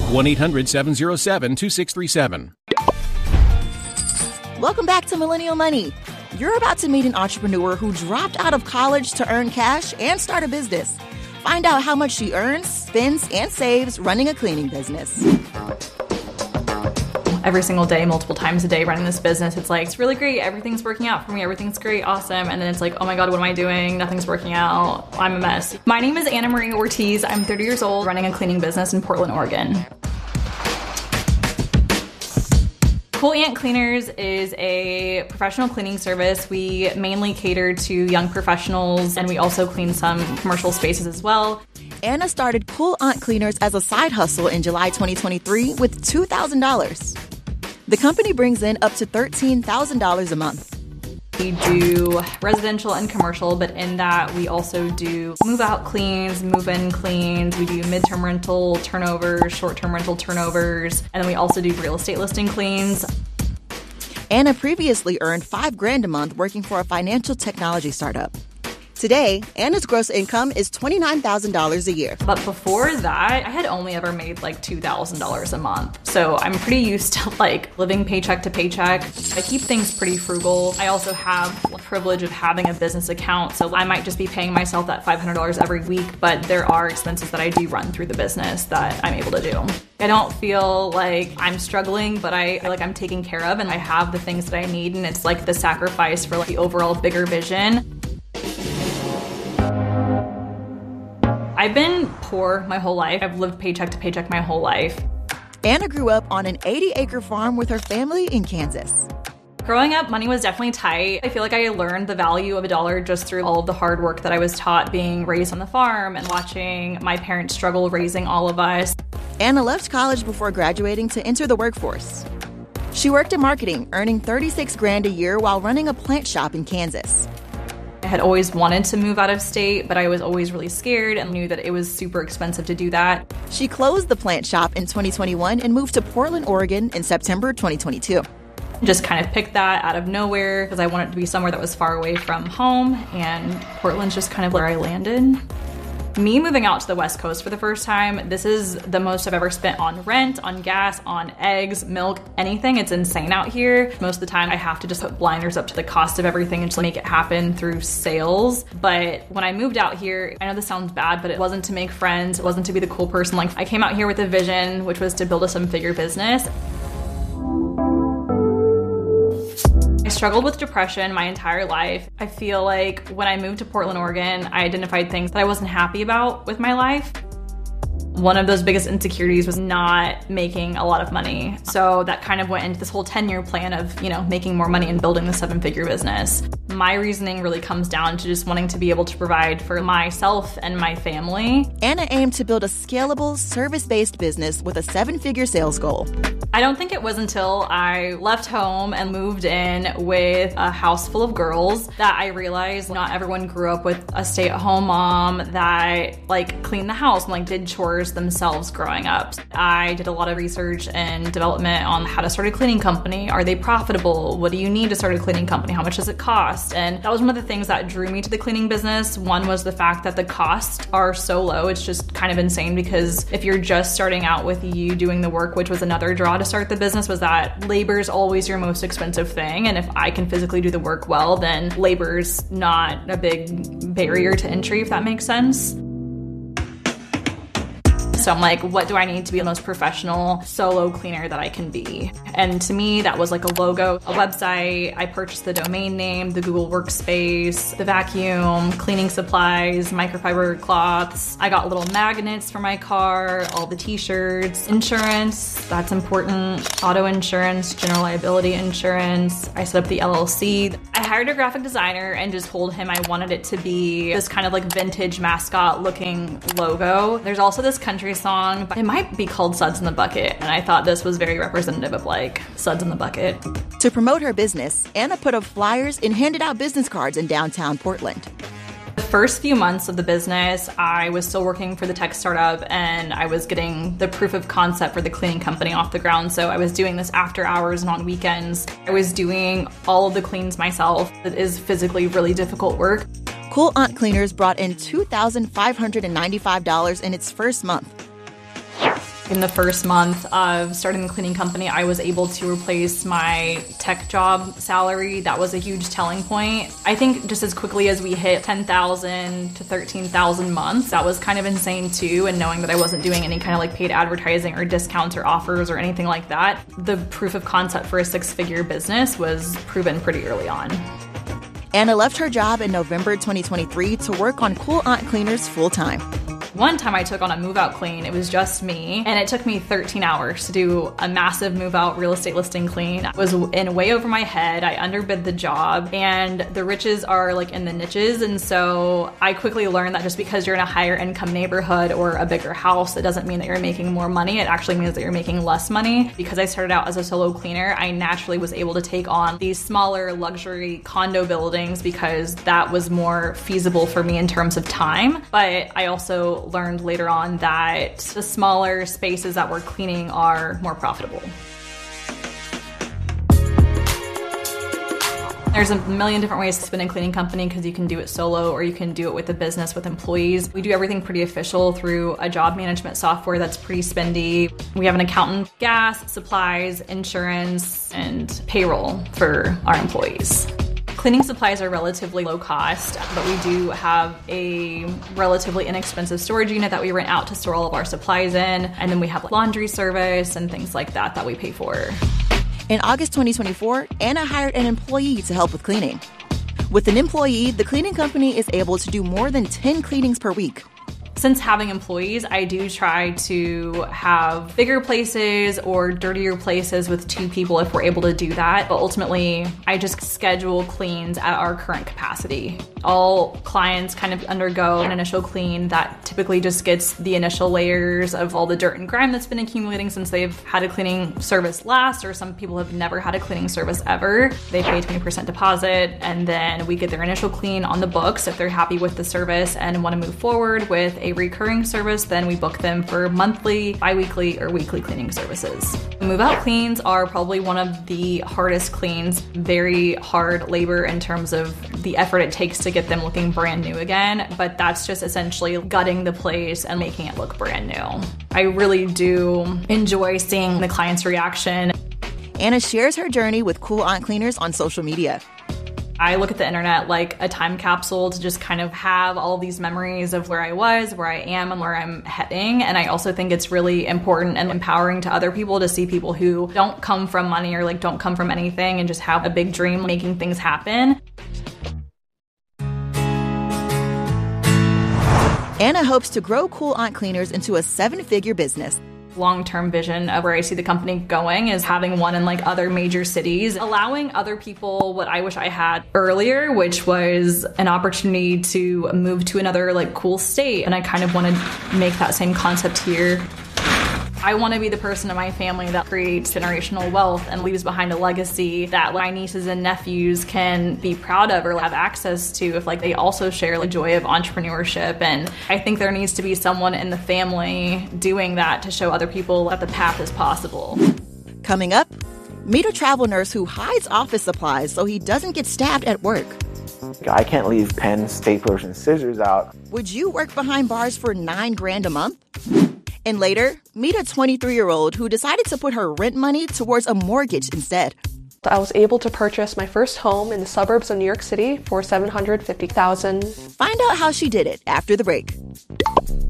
1-800-707-2637. Welcome back to Millennial Money. You're about to meet an entrepreneur who dropped out of college to earn cash and start a business. Find out how much she earns, spends, and saves running a cleaning business. Every single day, multiple times a day running this business, it's really great. Everything's working out for me. Everything's great. Awesome. And then it's like, oh my God, what am I doing? Nothing's working out. I'm a mess. My name is Anna Marie Ortiz. I'm 30 years old, running a cleaning business in Portland, Oregon. Cool Ant Cleaners is a professional cleaning service. We mainly cater to young professionals, and we also clean some commercial spaces as well. Anna started Cool Ant Cleaners as a side hustle in July 2023 with $2,000. The company brings in up to $13,000 a month. We do residential and commercial, but in that we also do move-out cleans, move-in cleans. We do midterm rental turnovers, short-term rental turnovers, and then we also do real estate listing cleans. Anna previously earned $5,000 a month working for a financial technology startup. Today, Anna's gross income is $29,000 a year. But before that, I had only ever made like $2,000 a month. So I'm pretty used to living paycheck to paycheck. I keep things pretty frugal. I also have the privilege of having a business account. So I might just be paying myself that $500 every week, but there are expenses that I do run through the business that I'm able to do. I don't feel like I'm struggling, but I feel like I'm taken care of and I have the things that I need. And it's like the sacrifice for the overall bigger vision. I've been poor my whole life. I've lived paycheck to paycheck my whole life. Anna grew up on an 80-acre farm with her family in Kansas. Growing up, money was definitely tight. I feel like I learned the value of a dollar just through all of the hard work that I was taught being raised on the farm and watching my parents struggle raising all of us. Anna left college before graduating to enter the workforce. She worked in marketing, earning $36,000 a year while running a plant shop in Kansas. I had always wanted to move out of state, but I was always really scared and knew that it was super expensive to do that. She closed the plant shop in 2021 and moved to Portland, Oregon in September 2022. Just kind of picked that out of nowhere because I wanted to be somewhere that was far away from home, and Portland's just kind of where I landed. Me moving out to the West Coast for the first time, this is the most I've ever spent on rent, on gas, on eggs, milk, anything. It's insane out here. Most of the time I have to just put blinders up to the cost of everything and just make it happen through sales. But when I moved out here, I know this sounds bad, but it wasn't to make friends. It wasn't to be the cool person. I came out here with a vision, which was to build a seven-figure business. I struggled with depression my entire life. I feel like when I moved to Portland, Oregon, I identified things that I wasn't happy about with my life. One of those biggest insecurities was not making a lot of money. So that kind of went into this whole 10-year plan of, making more money and building the seven-figure business. My reasoning really comes down to just wanting to be able to provide for myself and my family. Anna aimed to build a scalable, service-based business with a seven-figure sales goal. I don't think it was until I left home and moved in with a house full of girls that I realized not everyone grew up with a stay-at-home mom that cleaned the house and did chores themselves growing up. I did a lot of research and development on how to start a cleaning company. Are they profitable? What do you need to start a cleaning company? How much does it cost? And that was one of the things that drew me to the cleaning business. One was the fact that the costs are so low. It's just kind of insane because if you're just starting out with you doing the work, which was another draw to start the business, was that labor is always your most expensive thing. And if I can physically do the work well, then labor's not a big barrier to entry, if that makes sense. So I'm like, what do I need to be the most professional solo cleaner that I can be? And to me, that was a logo, a website. I purchased the domain name, the Google Workspace, the vacuum, cleaning supplies, microfiber cloths. I got little magnets for my car, all the t-shirts, insurance, that's important, auto insurance, general liability insurance. I set up the LLC. I hired a graphic designer and just told him I wanted it to be this kind of vintage mascot looking logo. There's also this country song, but it might be called Suds in the Bucket, and I thought this was very representative of Suds in the Bucket. To promote her business, Anna put up flyers and handed out business cards in downtown Portland. The first few months of the business, I was still working for the tech startup and I was getting the proof of concept for the cleaning company off the ground. So I was doing this after hours and on weekends. I was doing all of the cleans myself. It is physically really difficult work. Cool Ant Cleaners brought in $2,595 in its first month. In the first month of starting the cleaning company, I was able to replace my tech job salary. That was a huge telling point. I think just as quickly as we hit 10,000 to 13,000 months, that was kind of insane too. And knowing that I wasn't doing any kind of like paid advertising or discounts or offers or anything like that, the proof of concept for a 6-figure business was proven pretty early on. Anna left her job in November 2023 to work on Cool Aunt Cleaners full-time. One time I took on a move-out clean. It was just me, and it took me 13 hours to do a massive move-out real estate listing clean. I was in way over my head. I underbid the job, and the riches are like in the niches, and so I quickly learned that just because you're in a higher income neighborhood or a bigger house, it doesn't mean that you're making more money. It actually means that you're making less money. Because I started out as a solo cleaner, I naturally was able to take on these smaller luxury condo buildings because that was more feasible for me in terms of time. But I also learned later on that the smaller spaces that we're cleaning are more profitable. There's a million different ways to spin a cleaning company because you can do it solo or you can do it with a business with employees. We do everything pretty official through a job management software that's pretty spendy. We have an accountant, gas, supplies, insurance, and payroll for our employees. Cleaning supplies are relatively low cost, but we do have a relatively inexpensive storage unit that we rent out to store all of our supplies in. And then we have laundry service and things like that that we pay for. In August 2024, Anna hired an employee to help with cleaning. With an employee, the cleaning company is able to do more than 10 cleanings per week. Since having employees, I do try to have bigger places or dirtier places with 2 people if we're able to do that. But ultimately, I just schedule cleans at our current capacity. All clients kind of undergo an initial clean that typically just gets the initial layers of all the dirt and grime that's been accumulating since they've had a cleaning service last, or some people have never had a cleaning service ever. They pay 20% deposit, and then we get their initial clean on the books. If they're happy with the service and want to move forward with a recurring service, then we book them for monthly, bi-weekly, or weekly cleaning services. Move-out cleans are probably one of the hardest cleans, very hard labor in terms of the effort it takes to get them looking brand new again, but that's just essentially gutting the place and making it look brand new. I really do enjoy seeing the client's reaction. Anna shares her journey with Cool Aunt Cleaners on social media. I look at the internet like a time capsule to just kind of have all these memories of where I was, where I am, and where I'm heading. And I also think it's really important and empowering to other people to see people who don't come from money or like don't come from anything and just have a big dream making things happen. Anna hopes to grow Cool Aunt Cleaners into a 7-figure business. Long-term vision of where I see the company going is having one in like other major cities, allowing other people what I wish I had earlier, which was an opportunity to move to another like cool state. And I kind of want to make that same concept here. I want to be the person in my family that creates generational wealth and leaves behind a legacy that my nieces and nephews can be proud of or have access to if like they also share the joy of entrepreneurship. And I think there needs to be someone in the family doing that to show other people that the path is possible. Coming up, meet a travel nurse who hides office supplies so he doesn't get stabbed at work. I can't leave pens, staplers, and scissors out. Would you work behind bars for $9,000 a month? And later, meet a 23-year-old who decided to put her rent money towards a mortgage instead. I was able to purchase my first home in the suburbs of New York City for $750,000. Find out how she did it after the break.